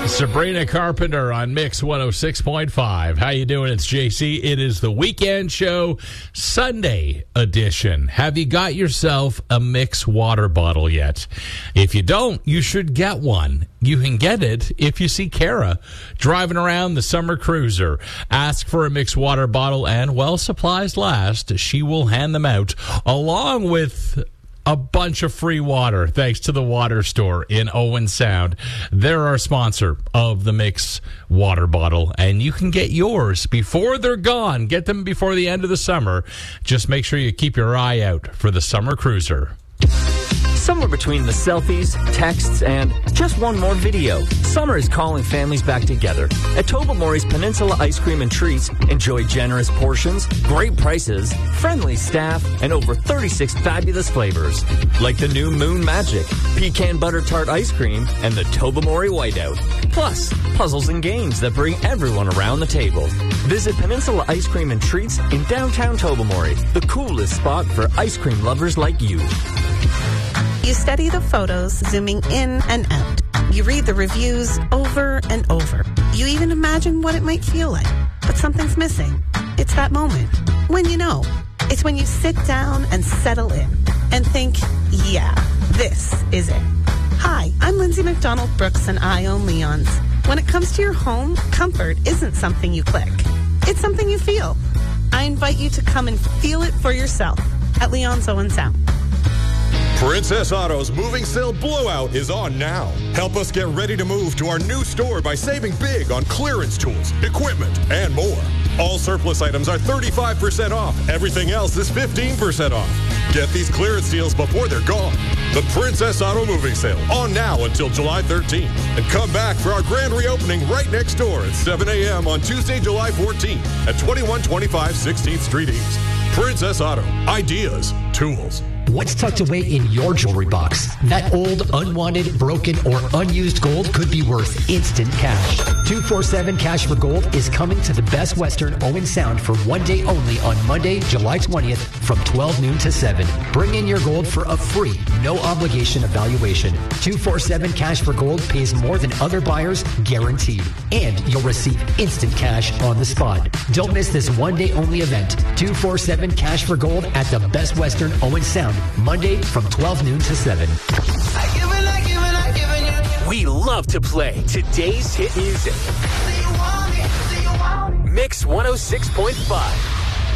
Sabrina Carpenter on Mix 106.5. How you doing? It's JC. It is the weekend show, Sunday edition. Have you got yourself a Mix water bottle yet? If you don't, you should get one. You can get it if you see Kara driving around the summer cruiser. Ask for a Mix water bottle, and while supplies last, she will hand them out along with a bunch of free water, thanks to the Water Store in Owen Sound. They're our sponsor of the Mix water bottle, and you can get yours before they're gone. Get them before the end of the summer. Just make sure you keep your eye out for the summer cruiser. Somewhere between the selfies, texts, and just one more video, summer is calling families back together. At Tobermory's Peninsula Ice Cream and Treats, enjoy generous portions, great prices, friendly staff, and over 36 fabulous flavors. Like the new Moon Magic, Pecan Butter Tart Ice Cream, and the Tobermory Whiteout. Plus, puzzles and games that bring everyone around the table. Visit Peninsula Ice Cream and Treats in downtown Tobermory, the coolest spot for ice cream lovers like you. You study the photos, zooming in and out. You read the reviews over and over. You even imagine what it might feel like. But something's missing. It's that moment. When you know. It's when you sit down and settle in and think, yeah, this is it. Hi, I'm Lindsay McDonald Brooks, and I own Leon's. When it comes to your home, comfort isn't something you click. It's something you feel. I invite you to come and feel it for yourself at Leon's Owen Sound. Princess Auto's moving sale blowout is on now. Help us get ready to move to our new store by saving big on clearance tools, equipment, and more. All surplus items are 35% off. Everything else is 15% off. Get these clearance deals before they're gone. The Princess Auto moving sale on now until July 13th. And come back for our grand reopening right next door at 7 a.m. on Tuesday, July 14th at 2125 16th Street East. Princess Auto. Ideas. Tools. What's tucked away in your jewelry box? That old, unwanted, broken, or unused gold could be worth instant cash. 247 Cash for Gold is coming to the Best Western Owen Sound for one day only on Monday, July 20th from 12 noon to 7. Bring in your gold for a free, no obligation evaluation. 247 Cash for Gold pays more than other buyers, guaranteed. And you'll receive instant cash on the spot. Don't miss this one day only event. 247 Cash for Gold at the Best Western Owen Sound. Monday from 12 noon to 7. We love to play today's hit music. Mix 106.5.